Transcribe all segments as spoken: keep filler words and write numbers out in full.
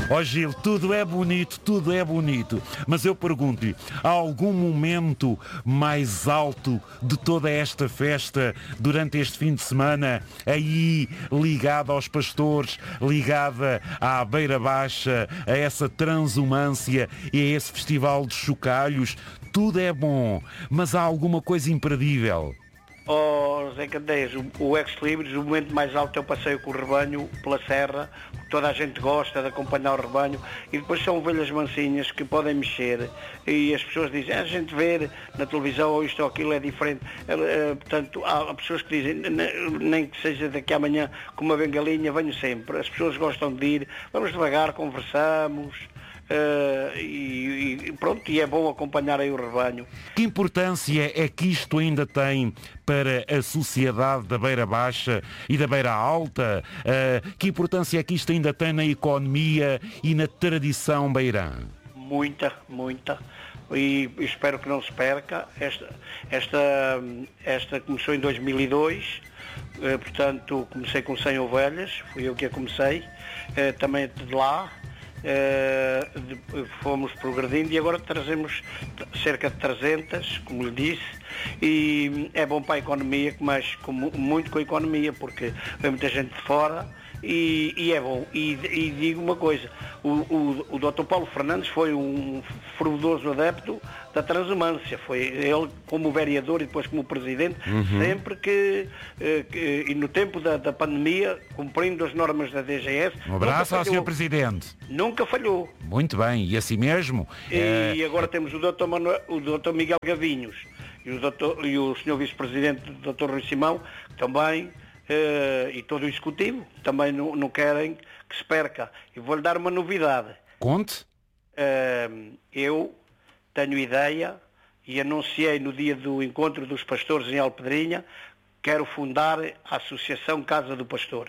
Ó Gil, tudo é bonito, tudo é bonito, mas eu pergunto-lhe, há algum momento mais alto de toda esta festa durante este fim de semana, aí ligada aos pastores, ligada à Beira Baixa, a essa transumância e a esse festival de chocalhos? Tudo é bom, mas há alguma coisa imperdível. Oh, Zé Candeias, o, o Ex-Libris, o momento mais alto é o passeio com o rebanho pela serra, toda a gente gosta de acompanhar o rebanho, e depois são ovelhas mansinhas que podem mexer, e as pessoas dizem, a gente vê na televisão ou isto ou aquilo é diferente. Uh, portanto, há, há pessoas que dizem, nem que seja daqui a amanhã com uma bengalinha, venho sempre. As pessoas gostam de ir, vamos devagar, conversamos. Uh, e, e pronto, e é bom acompanhar aí o rebanho. Que importância é que isto ainda tem para a sociedade da Beira Baixa e da Beira Alta? Uh, que importância é que isto ainda tem na economia e na tradição beirã? Muita, muita. E espero que não se perca. Esta, esta, esta começou em dois mil e dois, uh, portanto comecei com cem ovelhas, fui eu que a comecei, uh, também de lá. Uh, de, fomos progredindo e agora trazemos cerca de trezentas, como lhe disse, e é bom para a economia, mas com, muito com a economia, porque vem muita gente de fora e, e é bom. E, e digo uma coisa, o, o, o doutor Paulo Fernandes foi um fervoroso adepto da transumância, foi ele como vereador e depois como presidente, uhum. sempre que, que, e no tempo da, da pandemia, cumprindo as normas da D G S. Um abraço ao senhor Presidente. Nunca falhou. Muito bem, e assim mesmo. E é... agora temos o doutor Manuel, o doutor Miguel Gavinhos e o, doutor, e o senhor Vice-Presidente, o doutor Rui Simão, também, uh, e todo o Executivo, também não, não querem que se perca. E vou-lhe dar uma novidade. Conte. Uh, eu tenho ideia e anunciei no dia do encontro dos pastores em Alpedrinha, quero fundar a Associação Casa do Pastor,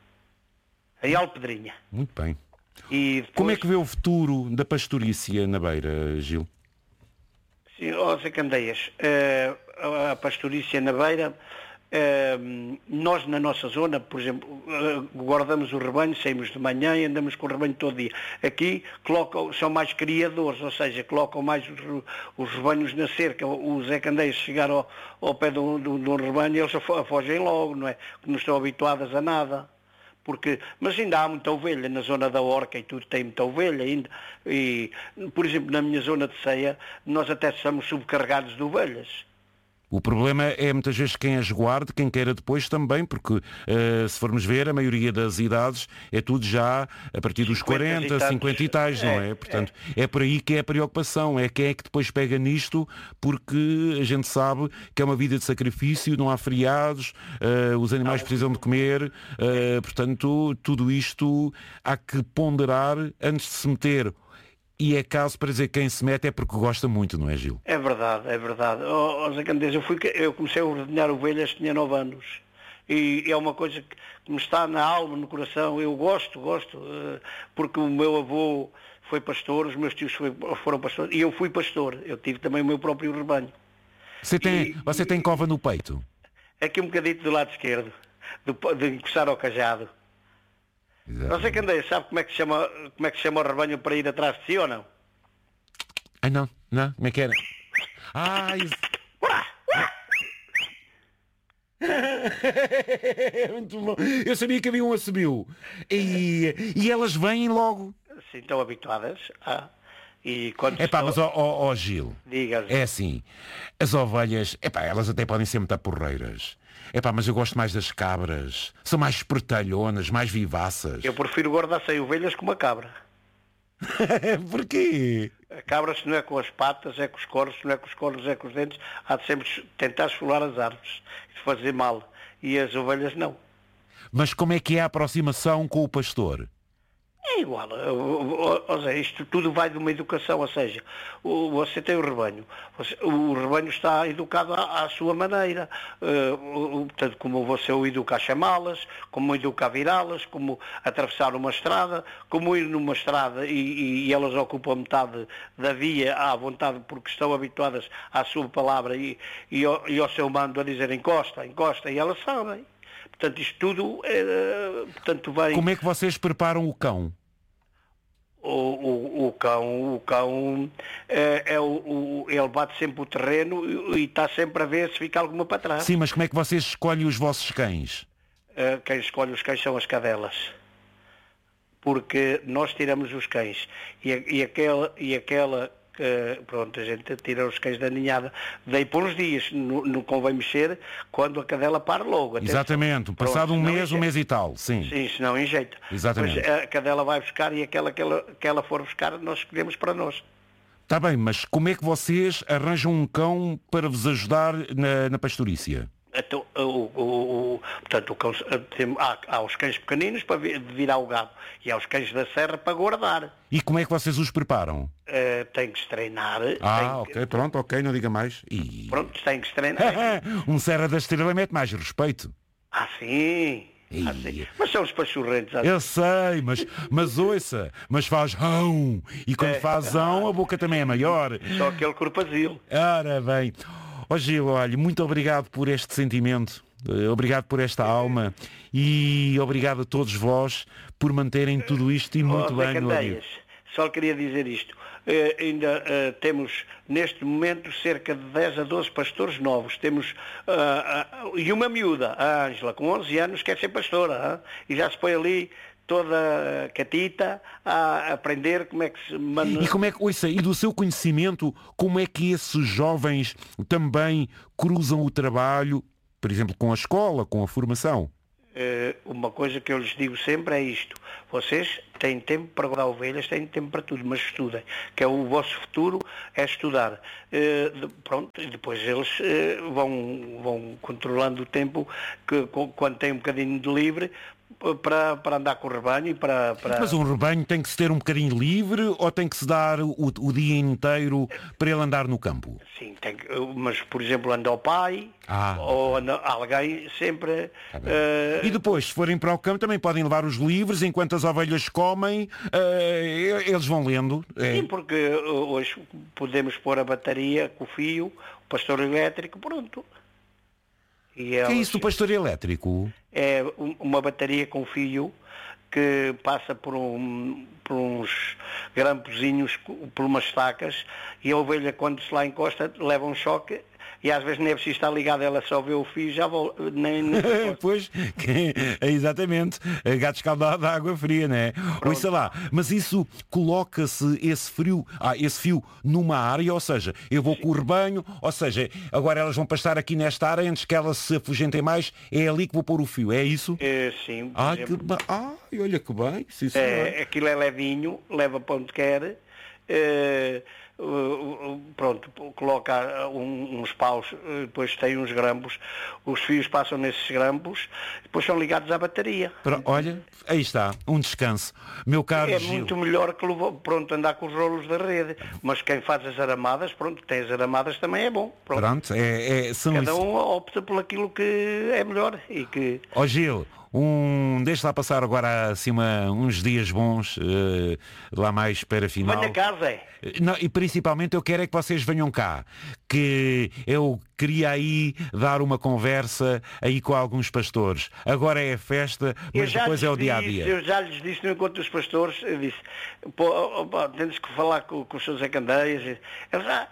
em Alpedrinha. Muito bem. E depois... Como é que vê o futuro da pastorícia na Beira, Gil? Sim, ó Zé Candeias, uh, a pastorícia na Beira, uh, nós na nossa zona, por exemplo, uh, guardamos o rebanho, saímos de manhã e andamos com o rebanho todo dia. Aqui colocam, são mais criadores, ou seja, colocam mais os, os rebanhos na cerca. O Zé Candeias chegar ao, ao pé de um, de um rebanho, eles fogem logo, não é? Que não estão habituadas a nada. Porque, mas ainda há muita ovelha na zona da Orca e tudo tem muita ovelha ainda. E, por exemplo, na minha zona de Ceia, nós até estamos subcarregados de ovelhas. O problema é muitas vezes quem as guarde, quem queira depois também, porque uh, se formos ver, a maioria das idades é tudo já a partir dos quarenta, cinquenta e tais, não é? é? Portanto, é. é por aí que é a preocupação, é quem é que depois pega nisto, porque a gente sabe que é uma vida de sacrifício, não há feriados, uh, os animais não. precisam de comer, uh, portanto, tudo isto há que ponderar antes de se meter. E é caso para dizer que quem se mete é porque gosta muito, não é, Gil? É verdade, é verdade. Oh, oh, Zé Candeias, eu, fui, eu comecei a ordenhar ovelhas, tinha nove anos. E é uma coisa que me está na alma, no coração. Eu gosto, gosto, porque o meu avô foi pastor, os meus tios foi, foram pastores, e eu fui pastor. Eu tive também o meu próprio rebanho. Você tem, e, você tem cova no peito? Aqui um bocadinho do lado esquerdo, de, de encostar ao cajado. Não sei, Candeias, sabe como é que se chama, como é que se chama o rebanho para ir atrás de si ou não? Ai não, não, como é que era? Ai... Muito bom. Eu sabia que havia um assobio. E, e elas vêm logo. Sim, estão habituadas a... E quando é pá, estou... mas ó oh, oh, Gil, diga. É assim, as ovelhas, é pá, elas até podem ser muito porreiras. É pá, mas eu gosto mais das cabras. São mais espertalhonas, mais vivaças. Eu prefiro guardar sem ovelhas que uma cabra. Porquê? A cabra, se não é com as patas, é com os cornos, se não é com os cornos, é com os dentes. Há de sempre tentar esfolar as árvores e fazer mal. E as ovelhas não. Mas como é que é a aproximação com o pastor? É igual, ou seja, isto tudo vai de uma educação, ou seja, você tem o rebanho, o rebanho está educado à, à sua maneira, uh, portanto, como você o educa a chamá-las, como o educa a virá-las, como atravessar uma estrada, como ir numa estrada e, e elas ocupam metade da via à vontade porque estão habituadas à sua palavra e, e, ao, e ao seu mando a dizer encosta, encosta, e elas sabem. Portanto, isto tudo é, portanto, vem... Como é que vocês preparam o cão? O, o, o cão, o cão é, é o, o, ele bate sempre o terreno e está sempre a ver se fica alguma para trás. Sim, mas como é que vocês escolhem os vossos cães? Uh, quem escolhe os cães são as cadelas. Porque nós tiramos os cães. E, e aquela, e aquela que, pronto, a gente tira os cães da ninhada. Daí por uns dias, não, não convém mexer quando a cadela para logo. Exatamente, pronto, passado um mês, um mês e tal, sim. Sim, senão enjeita. Exatamente. Mas a cadela vai buscar e aquela que ela, que ela for buscar, nós escolhemos para nós. Está bem, mas como é que vocês arranjam um cão para vos ajudar na, na pastorícia? Então, o, o, o, portanto, o cão, tem, há, há os cães pequeninos para vir, virar o gado e há os cães da serra para guardar. E como é que vocês os preparam? Uh, tem que se treinar. Ah, tem ok, que... pronto, ok, não diga mais. E... Pronto, tem que se treinar. um Serra da Estrela mete mais respeito. Ah, sim. Ah, sim. Mas são os pachorrentos. Eu sei, mas, mas ouça, mas faz rão. E quando é. faz rão, a boca também é maior. Só aquele corpazil. Ora bem. Ó Gil, olha, muito obrigado por este sentimento, obrigado por esta alma e obrigado a todos vós por manterem tudo isto e muito oh, bem no ouvido. Só queria dizer isto, uh, ainda uh, temos neste momento cerca de dez a doze pastores novos, temos uh, uh, e uma miúda, a Ângela, com onze anos, quer ser pastora, uh, e já se põe ali toda catita a aprender como é que se manda... E como é que, ouça, e do seu conhecimento, como é que esses jovens também cruzam o trabalho, por exemplo, com a escola, com a formação? Uh, uma coisa que eu lhes digo sempre é isto: vocês têm tempo para guardar ovelhas, têm tempo para tudo, mas estudem, que é o vosso futuro, é estudar. Uh, de, pronto, e depois eles uh, vão, vão controlando o tempo que, quando têm um bocadinho de livre, Para, para andar com o rebanho e para, para... Mas um rebanho tem que se ter um bocadinho livre ou tem que se dar o, o dia inteiro para ele andar no campo? Sim, tem que, mas por exemplo anda o pai ah. ou anda alguém sempre... Tá uh... E depois, se forem para o campo, também podem levar os livros enquanto as ovelhas comem, uh, eles vão lendo. É. Sim, porque hoje podemos pôr a bateria com o fio, o pastor elétrico, pronto. E elas... Que é isso do pastor elétrico? É uma bateria com fio que passa por, um, por uns grampozinhos, por umas estacas, e a ovelha, quando se lá encosta, leva um choque e às vezes nem é preciso estar ligado, ela só vê o fio e já volta. Nem, nem pois, que, exatamente, gato escaldado de água fria, não é? Ouça lá, mas isso coloca-se esse frio, ah, esse fio numa área, ou seja, eu vou Sim. com o rebanho, ou seja, agora elas vão pastar aqui nesta área, antes que elas se afugentem mais, é ali que vou pôr o fio, é isso? É, sim. Ah, que ba... ah, olha que bem. Sim, é, aquilo é levinho, leva para onde quer. É... Uh, pronto, coloca um, uns paus, depois tem uns grampos, os fios passam nesses grampos, depois são ligados à bateria. Pero, olha, aí está, um descanso. Meu caro É Gil. muito melhor que pronto, andar com os rolos da rede, mas quem faz as aramadas, pronto, tem as aramadas também é bom. Pronto, pronto é, é, são cada isso. um opta por aquilo que é melhor. E que... Ó Gil, Um, deixa lá passar agora assim uma, uns dias bons, uh, lá mais para final. Venha cá, Zé. Não, e principalmente eu quero é que vocês venham cá, que eu queria aí dar uma conversa aí com alguns pastores. Agora é a festa, mas depois é o dia-a-dia. Eu já lhes disse no encontro dos pastores, eu disse, pô, pô, temos que falar com, com os seus Zé Candeias. Eles já...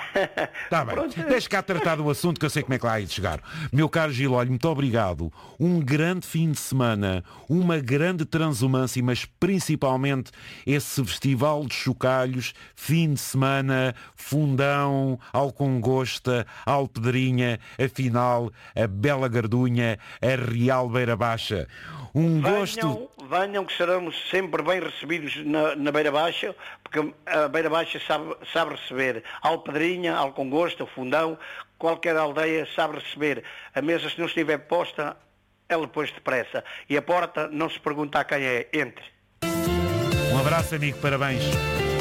Tá bem, deixa cá tratar do assunto que eu sei como é que lá há de chegar. Meu caro Gil, olha, muito obrigado. Um grande fim de semana, uma grande transumância, mas principalmente esse festival de chocalhos, fim de semana, Fundão, Alcongosta, Alpedrinha, afinal, a Bela Gardunha, a Real Beira Baixa. Um venham, gosto... Venham que seremos sempre bem recebidos na, na Beira Baixa, porque a Beira Baixa sabe, sabe receber Alpedrinha, Alcongosta, Fundão, qualquer aldeia sabe receber. A mesa, se não estiver posta, ela pôs depressa. E a porta, não se pergunta a quem é, entre. Um abraço, amigo, parabéns.